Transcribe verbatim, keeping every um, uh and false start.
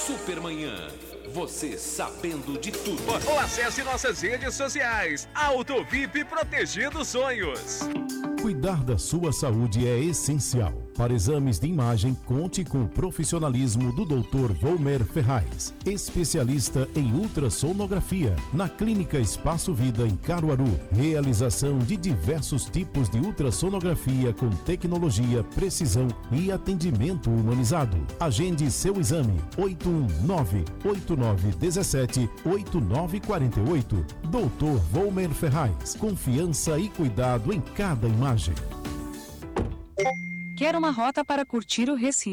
Supermanhã. Você sabendo de tudo. Ou acesse nossas redes sociais. Auto V I P Protegendo Sonhos. Cuidar da sua saúde é essencial. Para exames de imagem, conte com o profissionalismo do doutor Volmer Ferraz, especialista em ultrassonografia, na Clínica Espaço Vida, em Caruaru. Realização de diversos tipos de ultrassonografia com tecnologia, precisão e atendimento humanizado. Agende seu exame. oito um nove, oito nove um sete, oito nove quatro oito. doutor Volmer Ferraz. Confiança e cuidado em cada imagem. Quer uma rota para curtir o Recife?